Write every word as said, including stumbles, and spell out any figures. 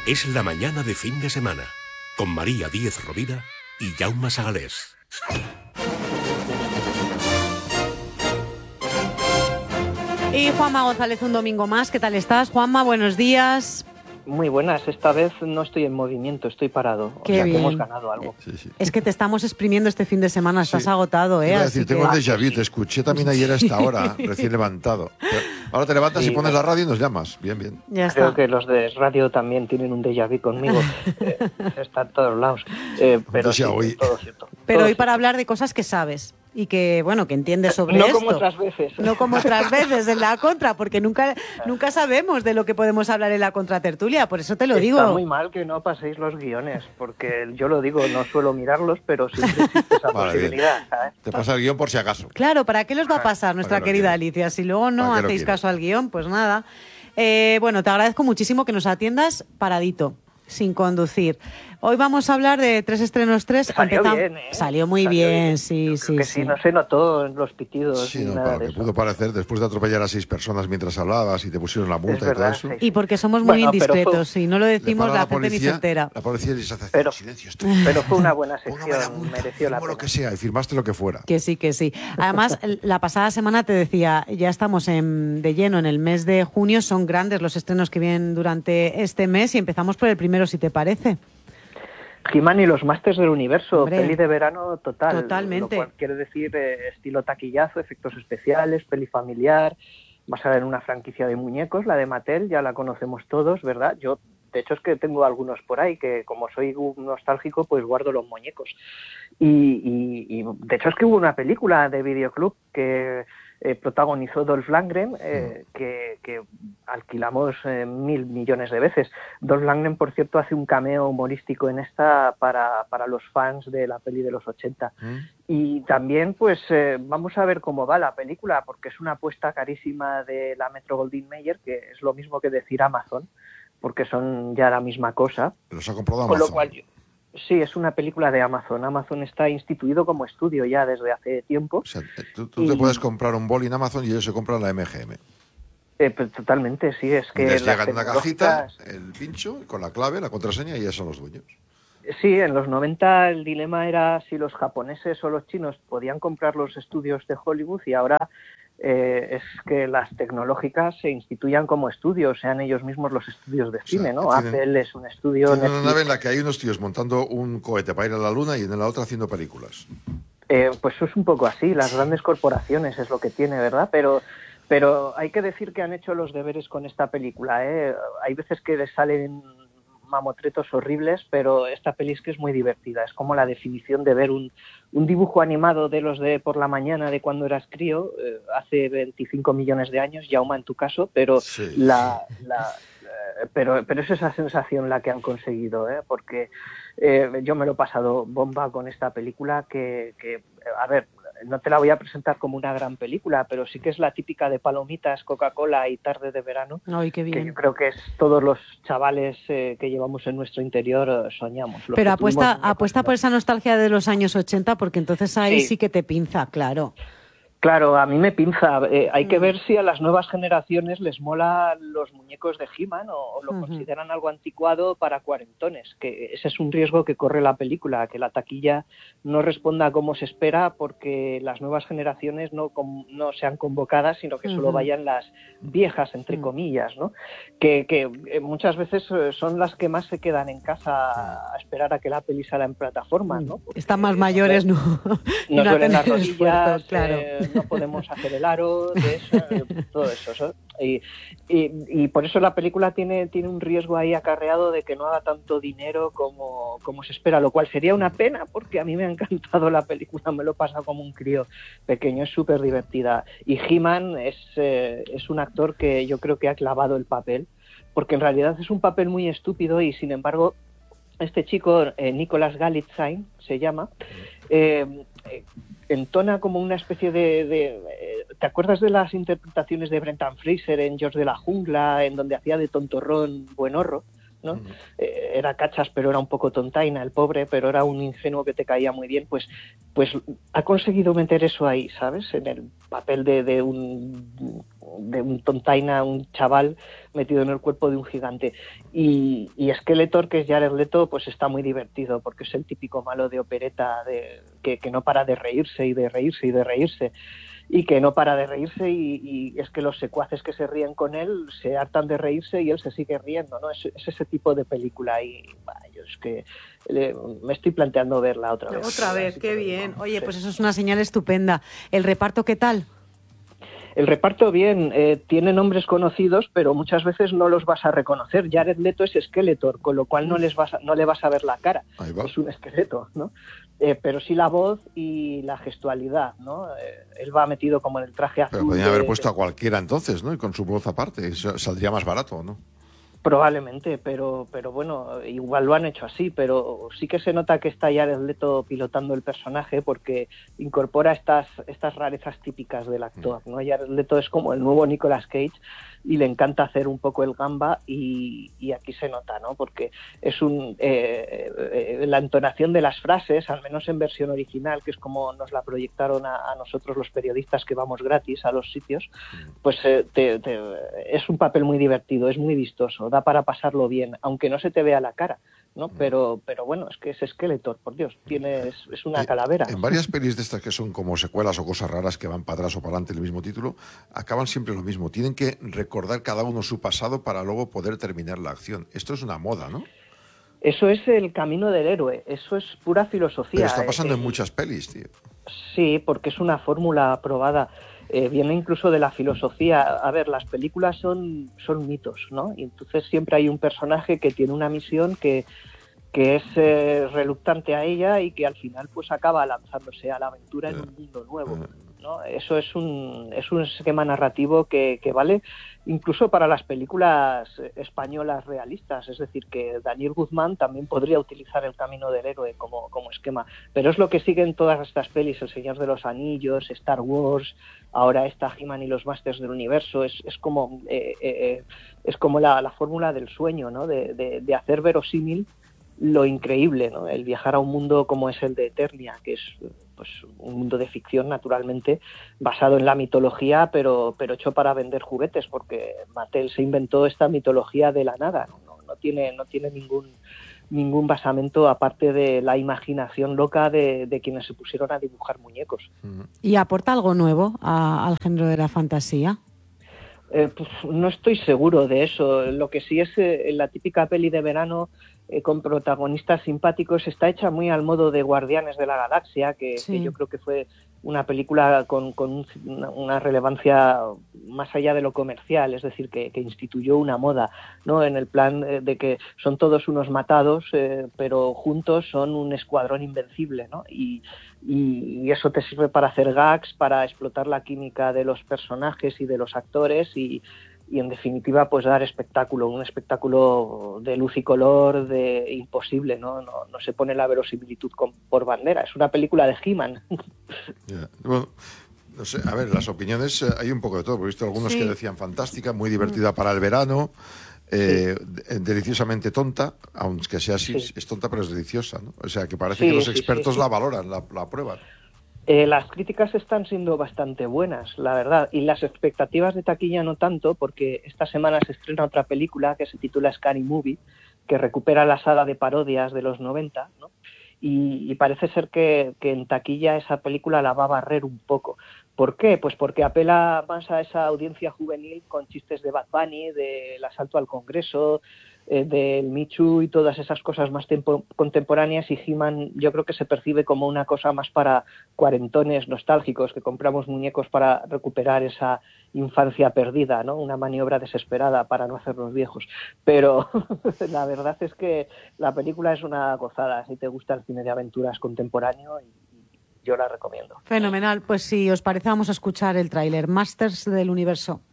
Es la mañana de fin de semana, con María Díez Rovira y Jaume Sagalés. Y Juanma González un domingo más. ¿Qué tal estás, Juanma? Buenos días. Muy buenas, esta vez no estoy en movimiento, estoy parado. Qué o sea, bien. que hemos ganado algo. Sí, sí. Es que te estamos exprimiendo este fin de semana, estás Sí. agotado, ¿eh? Iba a Así decir, que... tengo un déjà vu, te escuché también ayer a esta hora, recién levantado. Ahora te levantas Sí, y pones no. la radio y nos llamas. Bien, bien. Ya Creo está. que los de radio también tienen un déjà vu conmigo. eh, está en todos lados. Eh, pero Entonces ya sí, hoy- todo cierto. Pero todo hoy para cierto. hablar de cosas que sabes y que, bueno, que entiendes sobre No esto. como otras veces. No como otras veces en la contra, porque nunca, nunca sabemos de lo que podemos hablar en la contratertulia, por eso te lo digo. Está muy mal que no paséis los guiones, porque yo lo digo, no suelo mirarlos, pero siempre existe esa Vale, bien. posibilidad, ¿sabes? Te pasa el guión por si acaso. Claro, ¿para qué los va a pasar nuestra ¿Para qué lo querida quieres? Alicia? Si luego no ¿Para qué lo hacéis quieres? caso al guión, pues nada. Eh, bueno, te agradezco muchísimo que nos atiendas paradito, sin conducir. Hoy vamos a hablar de tres estrenos tres. Salió Empezam- bien, ¿eh? Salió muy Salió bien, bien. sí, Yo sí, creo que sí. sí, no se notó en los pitidos Sí, ni no, nada para lo de que eso. pudo parecer, después de atropellar a seis personas mientras hablabas y te pusieron la multa Es y todo verdad, eso. sí. Y porque somos muy Bueno, pero fue- indiscretos, si no lo Le decimos para la, gente ni se entera. La policía les hace Pero- silencio. Estoy... Pero fue una buena Póngame la sección, multa, mereció la firmo lo pena. que sea y firmaste lo que fuera. Que sí, que sí. Además, la pasada semana te decía, ya estamos en, de lleno en el mes de junio, son grandes los estrenos que vienen durante este mes y empezamos por el primero, si te parece. He-Man y los Masters del Universo, Hombre. peli de verano total. Totalmente. Lo cual quiere decir eh, estilo taquillazo, efectos especiales, peli familiar, basada en una franquicia de muñecos, la de Mattel, ya la conocemos todos, ¿verdad? Yo, de hecho, es que tengo algunos por ahí que, como soy un nostálgico, pues guardo los muñecos. Y, y, y de hecho es que hubo una película de Videoclub que eh, protagonizó Dolph Lundgren, eh, que, que alquilamos eh, mil millones de veces. Dolph Lundgren, por cierto, hace un cameo humorístico en esta para, para los fans de la peli de los ochenta. ¿Mm? Y también, pues, eh, vamos a ver cómo va la película, porque es una apuesta carísima de la Metro-Goldwyn-Mayer, que es lo mismo que decir Amazon, porque son ya la misma cosa. Los ha comprado Con Amazon. lo cual, yo- sí, es una película de Amazon. Amazon está instituido como estudio ya desde hace tiempo. O sea, tú, tú Y- te puedes comprar un boli en Amazon y ellos se compran la M G M. Eh, pues, totalmente, sí, es que Les las llega en una cajita tecnológicas- el pincho con la clave, la contraseña y ya son los dueños. Sí, en los noventa el dilema era si los japoneses o los chinos podían comprar los estudios de Hollywood y ahora eh, es que las tecnológicas se instituyan como estudios, sean ellos mismos los estudios de sea, cine, ¿no? tienen- Apple es un estudio, Tienen una Netflix- nave en la que hay unos tíos montando un cohete para ir a la luna y en la otra haciendo películas. Eh, pues es un poco así, las grandes corporaciones es lo que tiene, ¿verdad? Pero, pero hay que decir que han hecho los deberes con esta película, ¿eh? Hay veces que les salen mamotretos horribles, pero esta peli es que es muy divertida. Es como la definición de ver un, un dibujo animado de los de por la mañana de cuando eras crío, eh, hace veinticinco millones de años, Jaume en tu caso, pero Sí. la... la eh, pero, pero es esa sensación la que han conseguido, ¿eh? Porque eh, yo me lo he pasado bomba con esta película que, que, a ver, no te la voy a presentar como una gran película, pero sí que es la típica de palomitas, Coca-Cola y tarde de verano, Ay, qué que bien. yo creo que es todos los chavales eh, que llevamos en nuestro interior eh, soñamos. Los Pero que apuesta, tuvimos muñecos apuesta en por los- esa nostalgia de los años ochenta, porque entonces ahí sí, Sí. que te pinza, claro. Claro, a mí me pinza. Eh, hay que Mm. ver si a las nuevas generaciones les mola los muñecos de He-Man o, o lo Ujú. consideran algo anticuado para cuarentones, que ese es un riesgo que corre la película, que la taquilla no responda como se espera porque las nuevas generaciones no, com- no sean convocadas, sino que solo Ujú. vayan las viejas, entre Mm. comillas, ¿no? Que, que eh, muchas veces eh, son las que más se quedan en casa a esperar a que la peli salga en plataforma, ¿no? Porque Están más nos mayores, duele- ¿no? Y Nos no duelen hacen las el rodillas, esfuerzo, claro. eh, no podemos hacer el aro, de eso, eh, todo eso. ¿so? Y, y, y por eso la película tiene, tiene un riesgo ahí acarreado de que no haga tanto dinero como, como se espera, lo cual sería una pena porque a mí me ha encantado la película, me lo he pasado como un crío pequeño, es súper divertida. Y He-Man es, eh, es un actor que yo creo que ha clavado el papel, porque en realidad es un papel muy estúpido y sin embargo este chico, eh, Nicholas Galitzine se llama, eh, eh, entona como una especie de, de eh, ¿te acuerdas de las interpretaciones de Brendan Fraser en George de la Jungla, en donde hacía de tontorrón buenorro? ¿no? Mm. Eh, era cachas, pero era un poco tontaina, el pobre, pero era un ingenuo que te caía muy bien, pues, pues ha conseguido meter eso ahí, ¿sabes? En el papel de, de un de un tontaina, un chaval metido en el cuerpo de un gigante. Y, y Skeletor, que es Jared Leto, pues está muy divertido, porque es el típico malo de opereta de, que, que no para de reírse y de reírse y de reírse. Y que no para de reírse y, y es que los secuaces que se ríen con él se hartan de reírse y él se sigue riendo, ¿no? Es, es ese tipo de película y bah, yo es que le, me estoy planteando verla otra vez. Otra vez, qué digo, bien. Oye, sí. pues eso es una señal estupenda. ¿El reparto qué tal? El reparto bien, eh, tiene nombres conocidos, pero muchas veces no los vas a reconocer. Jared Leto es Skeletor, con lo cual no les vas a, no le vas a ver la cara. Es un esqueleto, ¿no? Eh, pero sí la voz y la gestualidad, ¿no? Eh, él va metido como en el traje azul. Pero podrían haber de, puesto de... a cualquiera entonces, ¿no? Y con su voz aparte, eso saldría más barato, ¿no? Probablemente, pero, pero bueno, igual lo han hecho así, pero sí que se nota que está Jared Leto pilotando el personaje porque incorpora estas, estas rarezas típicas del actor, ¿no? Jared Leto es como el nuevo Nicolas Cage y le encanta hacer un poco el gamba y, y aquí se nota, ¿no? Porque es un eh, eh, la entonación de las frases, al menos en versión original, que es como nos la proyectaron a, a nosotros los periodistas que vamos gratis a los sitios, pues eh, te, te, es un papel muy divertido, es muy vistoso, da para pasarlo bien, aunque no se te vea la cara, ¿no? Pero, pero bueno, es que es Skeletor, por Dios, tiene, es, es una calavera. En varias pelis de estas que son como secuelas o cosas raras que van para atrás o para adelante el mismo título, acaban siempre lo mismo. Tienen que recordar cada uno su pasado para luego poder terminar la acción. Esto es una moda, ¿no? Eso es el camino del héroe, eso es pura filosofía. Pero está pasando eh, en muchas pelis, tío. Sí, porque es una fórmula aprobada. Eh, viene incluso de la filosofía. A ver, las películas son, son mitos, ¿no? Y entonces siempre hay un personaje que tiene una misión que, que es eh, reluctante a ella y que al final pues acaba lanzándose a la aventura en un mundo nuevo, ¿no? Eso es un, es un esquema narrativo que, que vale incluso para las películas españolas realistas, es decir, que Daniel Guzmán también podría utilizar el camino del héroe como, como esquema, pero es lo que siguen todas estas pelis, El Señor de los Anillos, Star Wars, ahora está He-Man y los Masters del Universo, es, es como eh, eh, es como la, la fórmula del sueño, ¿no? De, de, de hacer verosímil lo increíble, ¿no? El viajar a un mundo como es el de Eternia, que es pues un mundo de ficción, naturalmente, basado en la mitología, pero, pero hecho para vender juguetes, porque Mattel se inventó esta mitología de la nada, no, no tiene, no tiene ningún ningún basamento aparte de la imaginación loca de, de quienes se pusieron a dibujar muñecos. ¿Y aporta algo nuevo a, al género de la fantasía? Eh, pues, no estoy seguro de eso. Lo que sí es eh, la típica peli de verano eh, con protagonistas simpáticos, está hecha muy al modo de Guardianes de la Galaxia, que, sí. que yo creo que fue una película con, con un, una, una relevancia más allá de lo comercial, es decir, que, que instituyó una moda, ¿no? En el plan eh, de que son todos unos matados, eh, pero juntos son un escuadrón invencible, ¿no? Y, y, y eso te sirve para hacer gags, para explotar la química de los personajes y de los actores y y en definitiva pues dar espectáculo, un espectáculo de luz y color, de imposible, no no, no se pone la verosimilitud con, por bandera, es una película de He-Man. Yeah. Bueno, no sé, a ver, las opiniones, eh, hay un poco de todo, he visto algunos sí. que decían fantástica, muy divertida para el verano, eh, sí. deliciosamente tonta, aunque sea así, sí. es tonta pero es deliciosa, ¿no? O sea que parece sí, que los expertos sí, sí, sí. la valoran, la, la aprueban. Eh, las críticas están siendo bastante buenas, la verdad, y las expectativas de taquilla no tanto, porque esta semana se estrena otra película que se titula Scary Movie, que recupera la saga de parodias de los noventa, ¿no? Y, y parece ser que, que en taquilla esa película la va a barrer un poco. ¿Por qué? Pues porque apela más a esa audiencia juvenil con chistes de Bad Bunny, del asalto al Congreso, eh, del Michu y todas esas cosas más tempo- contemporáneas, y He-Man yo creo que se percibe como una cosa más para cuarentones nostálgicos que compramos muñecos para recuperar esa infancia perdida, ¿no? Una maniobra desesperada para no hacernos viejos. Pero la verdad es que la película es una gozada, si te gusta el cine de aventuras contemporáneo, y yo la recomiendo. Fenomenal. Pues si os parece vamos a escuchar el tráiler Masters del Universo.